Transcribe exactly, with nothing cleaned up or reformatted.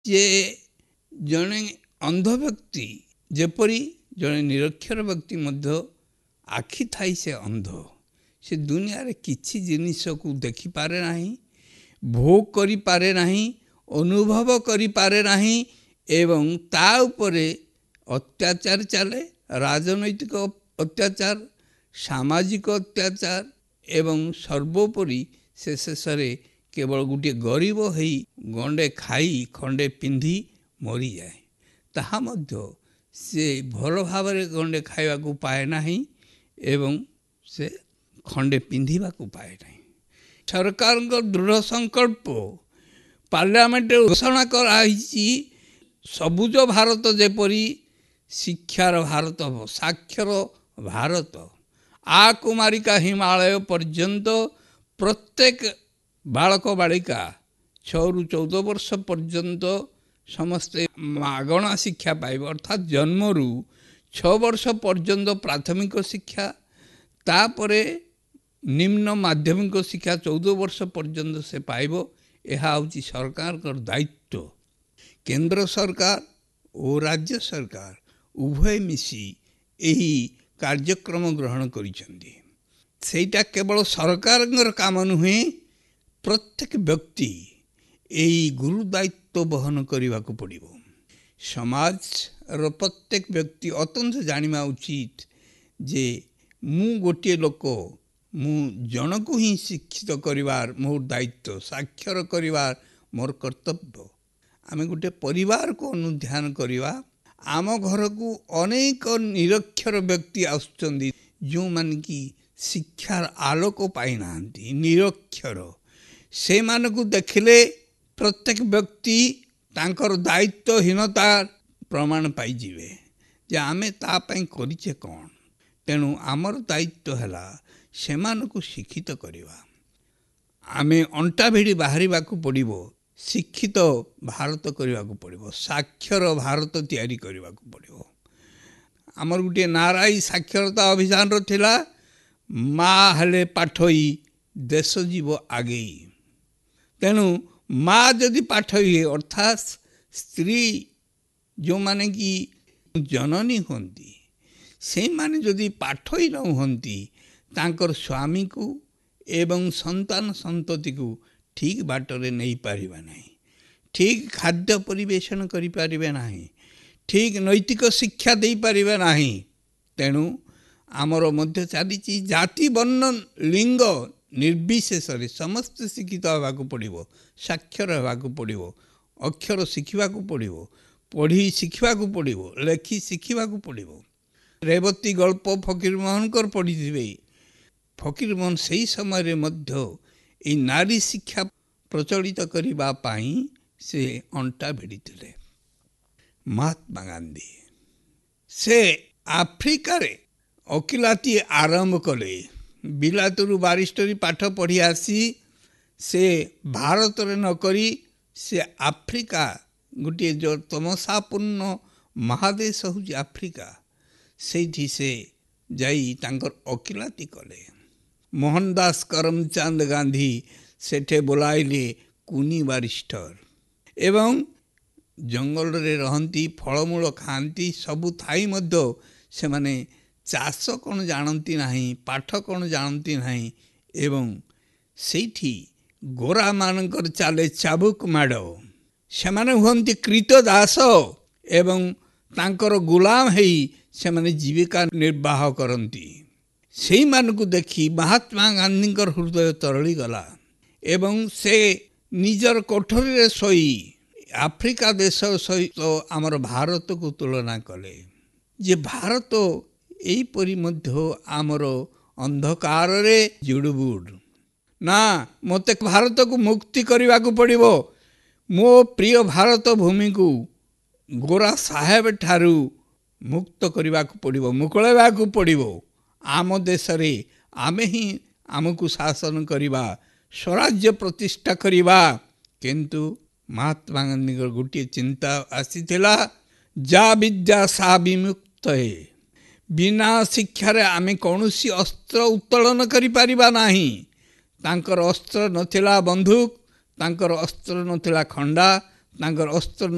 ଯେ ଜଣେ ଅନ୍ଧ ବ୍ୟକ୍ତି ଯେପରି ଜଣେ ନିରକ୍ଷର ବ୍ୟକ୍ତି ମଧ୍ୟ ଆଖି ଥାଇ ସେ ଅନ୍ଧ, ସେ ଦୁନିଆରେ କିଛି ଜିନିଷକୁ ଦେଖିପାରେ ନାହିଁ, ଭୋଗ କରିପାରେ ନାହିଁ, ଅନୁଭବ କରିପାରେ ନାହିଁ ଏବଂ ତା ଉପରେ ଅତ୍ୟାଚାର ଚାଲେ, ରାଜନୈତିକ ଅତ୍ୟାଚାର, ସାମାଜିକ ଅତ୍ୟାଚାର ଏବଂ ସର୍ବୋପରି ସେ ଶେଷରେ କେବଳ ଗୋଟିଏ ଗରିବ ହେଇ ଗଣ୍ଡେ ଖାଇ ଖଣ୍ଡେ ପିନ୍ଧି ମରିଯାଏ। ତାହା ମଧ୍ୟ ସେ ଭଲ ଭାବରେ ଗଣ୍ଡେ ଖାଇବାକୁ ପାଏ ନାହିଁ ଏବଂ ସେ ଖଣ୍ଡେ ପିନ୍ଧିବାକୁ ପାଏ ନାହିଁ। ସରକାରଙ୍କ ଦୃଢ଼ ସଂକଳ୍ପ ପାର୍ଲାମେଣ୍ଟରେ ଘୋଷଣା କରାଯାଇଛି, ସବୁଜ ଭାରତ ଯେପରି ଶିକ୍ଷାର ଭାରତ ହେବ, ସାକ୍ଷର ଭାରତ, ଆକୁମାରିକା ହିମାଳୟ ପର୍ଯ୍ୟନ୍ତ ପ୍ରତ୍ୟେକ ବାଳକ ବାଳିକା ଛଅରୁ ଚଉଦ ବର୍ଷ ପର୍ଯ୍ୟନ୍ତ ସମସ୍ତେ ମାଗଣା ଶିକ୍ଷା ପାଇବେ। ଅର୍ଥାତ୍ ଜନ୍ମରୁ ଛଅ ବର୍ଷ ପର୍ଯ୍ୟନ୍ତ ପ୍ରାଥମିକ ଶିକ୍ଷା, ତାପରେ ନିମ୍ନ ମାଧ୍ୟମିକ ଶିକ୍ଷା ଚଉଦ ବର୍ଷ ପର୍ଯ୍ୟନ୍ତ ସେ ପାଇବ। ଏହା ହେଉଛି ସରକାରଙ୍କର ଦାୟିତ୍ୱ। କେନ୍ଦ୍ର ସରକାର ଓ ରାଜ୍ୟ ସରକାର ଉଭୟ ମିଶି ଏହି କାର୍ଯ୍ୟକ୍ରମ ଗ୍ରହଣ କରିଛନ୍ତି। ସେଇଟା କେବଳ ସରକାରଙ୍କର କାମ ନୁହେଁ, ପ୍ରତ୍ୟେକ ବ୍ୟକ୍ତି ଏହି ଗୁରୁ ଦାୟିତ୍ୱ ବହନ କରିବାକୁ ପଡ଼ିବ। ସମାଜର ପ୍ରତ୍ୟେକ ବ୍ୟକ୍ତି ଅତ୍ୟନ୍ତ ଜାଣିବା ଉଚିତ ଯେ ମୁଁ ଗୋଟିଏ ଲୋକ, ମୁଁ ଜଣକୁ ହିଁ ଶିକ୍ଷିତ କରିବାର ମୋର ଦାୟିତ୍ୱ, ସାକ୍ଷର କରିବାର ମୋର କର୍ତ୍ତବ୍ୟ। ଆମେ ଗୋଟିଏ ପରିବାରକୁ ଅନୁଧ୍ୟାନ କରିବା, ଆମ ଘରକୁ ଅନେକ ନିରକ୍ଷର ବ୍ୟକ୍ତି ଆସୁଛନ୍ତି ଯେଉଁମାନେ କି ଶିକ୍ଷାର ଆଲୋକ ପାଇନାହାନ୍ତି, ନିରକ୍ଷର। ସେମାନଙ୍କୁ ଦେଖିଲେ ପ୍ରତ୍ୟେକ ବ୍ୟକ୍ତି ତାଙ୍କର ଦାୟିତ୍ୱହୀନତା ପ୍ରମାଣ ପାଇଯିବେ ଯେ ଆମେ ତା ପାଇଁ କରିଛେ କ'ଣ। ତେଣୁ ଆମର ଦାୟିତ୍ୱ ହେଲା ସେମାନଙ୍କୁ ଶିକ୍ଷିତ କରିବା। ଆମେ ଅଣ୍ଟା ଭିଡ଼ି ବାହାରିବାକୁ ପଡ଼ିବ, ଶିକ୍ଷିତ ଭାରତ କରିବାକୁ ପଡ଼ିବ, ସାକ୍ଷର ଭାରତ ତିଆରି କରିବାକୁ ପଡ଼ିବ। ଆମର ଗୋଟିଏ ନାରାଇ ସାକ୍ଷରତା ଅଭିଯାନର ଥିଲା, ମା ହେଲେ ପାଠୋଇ ଦେଶ ଯିବ ଆଗେଇ। ତେଣୁ ମା ଯଦି ପାଠୋଇ, ଅର୍ଥାତ୍ ସ୍ତ୍ରୀ ଯେଉଁମାନେ କି ଜନନୀ ହୁଅନ୍ତି, ସେଇମାନେ ଯଦି ପାଠୋଇ ନ ହୁଅନ୍ତି, ତାଙ୍କର ସ୍ୱାମୀକୁ ଏବଂ ସନ୍ତାନ ସନ୍ତତିକୁ ଠିକ୍ ବାଟରେ ନେଇପାରିବେ ନାହିଁ, ଠିକ୍ ଖାଦ୍ୟ ପରିବେଷଣ କରିପାରିବେ ନାହିଁ, ଠିକ୍ ନୈତିକ ଶିକ୍ଷା ଦେଇପାରିବେ ନାହିଁ। ତେଣୁ ଆମର ମଧ୍ୟ ଚାଲିଛି ଜାତି ବର୍ଣ୍ଣ ଲିଙ୍ଗ ନିର୍ବିଶେଷରେ ସମସ୍ତେ ଶିକ୍ଷିତ ହେବାକୁ ପଡ଼ିବ, ସାକ୍ଷର ହେବାକୁ ପଡ଼ିବ, ଅକ୍ଷର ଶିଖିବାକୁ ପଡ଼ିବ, ପଢ଼ି ଶିଖିବାକୁ ପଡ଼ିବ, ଲେଖି ଶିଖିବାକୁ ପଡ଼ିବ। ରେବତୀ ଗଳ୍ପ ଫକୀରମୋହନଙ୍କର ପଢ଼ିଥିବେ। ଫକୀରମୋହନ ସେହି ସମୟରେ ମଧ୍ୟ ଏହି ନାରୀ ଶିକ୍ଷା ପ୍ରଚଳିତ କରିବା ପାଇଁ ସେ ଅଣ୍ଟା ଭିଡ଼ିଥିଲେ। ମହାତ୍ମା ଗାନ୍ଧୀ ସେ ଆଫ୍ରିକାରେ ଓକିଲାତି ଆରମ୍ଭ କଲେ। ବିଲାତରୁ ବାରିଷ୍ଟରୀ ପାଠ ପଢ଼ି ଆସି ସେ ଭାରତରେ ନକରି ସେ ଆଫ୍ରିକା, ଗୋଟିଏ ଯେଉଁ ତମସାପୂର୍ଣ୍ଣ ମହାଦେଶ ହେଉଛି ଆଫ୍ରିକା, ସେଇଠି ସେ ଯାଇ ତାଙ୍କର ଓକିଲାତି କଲେ। ମୋହନ ଦାସ କରମଚାନ୍ଦ ଗାନ୍ଧୀ ସେଠି ବୋଲାଇଲେ କୁନି ବାରିଷ୍ଟର ଏବଂ ଜଙ୍ଗଲରେ ରହନ୍ତି, ଫଳମୂଳ ଖାଆନ୍ତି, ସବୁ ଥାଇ ମଧ୍ୟ ସେମାନେ ଚାଷ କ'ଣ ଜାଣନ୍ତି ନାହିଁ, ପାଠ କ'ଣ ଜାଣନ୍ତି ନାହିଁ ଏବଂ ସେଇଠି ଗୋରାମାନଙ୍କର ଚାଲେ ଚାବୁକ ମାଡ଼। ସେମାନେ ହୁଅନ୍ତି କ୍ରୀତ ଦାସ ଏବଂ ତାଙ୍କର ଗୁଲାମ ହେଇ ସେମାନେ ଜୀବିକା ନିର୍ବାହ କରନ୍ତି। ସେଇମାନଙ୍କୁ ଦେଖି ମହାତ୍ମା ଗାନ୍ଧୀଙ୍କର ହୃଦୟ ତରଳିଗଲା ଏବଂ ସେ ନିଜର କୋଠରୀରେ ଶୋଇ ଆଫ୍ରିକା ଦେଶ ସହିତ ଆମର ଭାରତକୁ ତୁଳନା କଲେ ଯେ ଭାରତ ଏହିପରି ମଧ୍ୟ ଆମର ଅନ୍ଧକାରରେ ଜୁଡ଼ୁବୁଡ଼। ନା, ମୋତେ ଭାରତକୁ ମୁକ୍ତି କରିବାକୁ ପଡ଼ିବ। ମୋ ପ୍ରିୟ ଭାରତ ଭୂମିକୁ ଗୋରା ସାହେବ ଠାରୁ ମୁକ୍ତ କରିବାକୁ ପଡ଼ିବ, ମୁକୁଳାଇବାକୁ ପଡ଼ିବ। ଆମ ଦେଶରେ ଆମେ ହିଁ ଆମକୁ ଶାସନ କରିବା, ସ୍ୱରାଜ୍ୟ ପ୍ରତିଷ୍ଠା କରିବା। କିନ୍ତୁ ମହାତ୍ମା ଗାନ୍ଧୀଙ୍କର ଗୋଟିଏ ଚିନ୍ତା ଆସିଥିଲା, ଯା ବିଦ୍ୟା ସା ବିମୁକ୍ତ ହେ। ବିନା ଶିକ୍ଷାରେ ଆମେ କୌଣସି ଅସ୍ତ୍ର ଉତ୍ତୋଳନ କରିପାରିବା ନାହିଁ। ତାଙ୍କର ଅସ୍ତ୍ର ନଥିଲା ବନ୍ଧୁକ, ତାଙ୍କର ଅସ୍ତ୍ର ନଥିଲା ଖଣ୍ଡା, ତାଙ୍କର ଅସ୍ତ୍ର